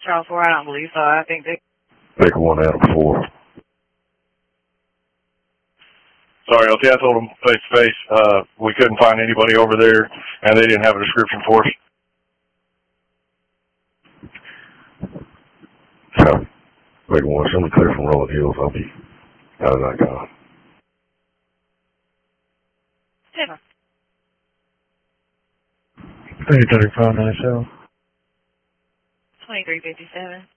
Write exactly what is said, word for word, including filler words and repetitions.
Charles four, I don't believe so. I think they... Baker one, Adam four. Sorry, L T, I told them face to face, uh, we couldn't find anybody over there, and they didn't have a description for us. So, Baker one, somebody clear from Rolling Hills. I'll be out of that car. Yeah. three thirty-five ninety-seven. twenty-three fifty-seven.